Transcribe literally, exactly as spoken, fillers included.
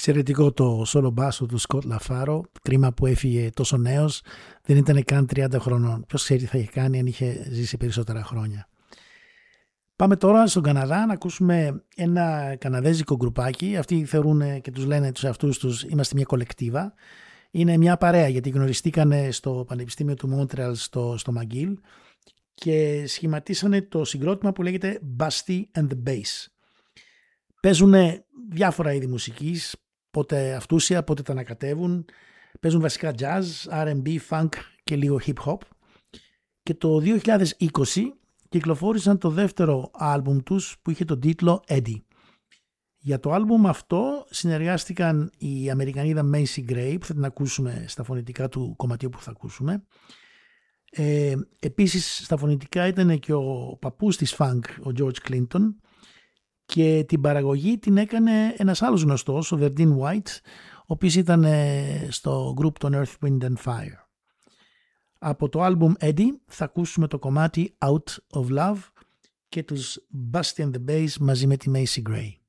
Εξαιρετικό το solo μπάσο του Σκοτ Λαφάρο. Κρίμα που έφυγε τόσο νέος. Δεν ήταν καν τριάντα χρονών. Ποιος ξέρει τι θα είχε κάνει αν είχε ζήσει περισσότερα χρόνια. Πάμε τώρα στον Καναδά να ακούσουμε ένα καναδέζικο γκρουπάκι. Αυτοί θεωρούν και τους λένε τους εαυτούς τους είμαστε μια κολεκτίβα. Είναι μια παρέα γιατί γνωριστήκανε στο Πανεπιστήμιο του Μόντρεαλ στο, στο McGill και σχηματίσανε το συγκρότημα που λέγεται Busty and the Bass. Παίζουν διάφορα είδη μουσικής, πότε αυτούσια, πότε τα ανακατεύουν. Παίζουν βασικά jazz, αρ εντ μπι, funk και λίγο hip hop. Και το δύο χιλιάδες είκοσι κυκλοφόρησαν το δεύτερο άλμπουμ τους που είχε τον τίτλο Eddie. Για το άλμπουμ αυτό συνεργάστηκαν η Αμερικανίδα Macy Gray που θα την ακούσουμε στα φωνητικά του κομματιού που θα ακούσουμε. Ε, επίσης στα φωνητικά ήταν και ο παππούς της funk, ο George Clinton, και την παραγωγή την έκανε ένας άλλος γνωστός, ο Verdine White, ο οποίος ήταν στο group των Earth, Wind and Fire. Από το άλμπουμ Eddie θα ακούσουμε το κομμάτι Out of Love και τους Busty and the Bass μαζί με τη Macy Gray.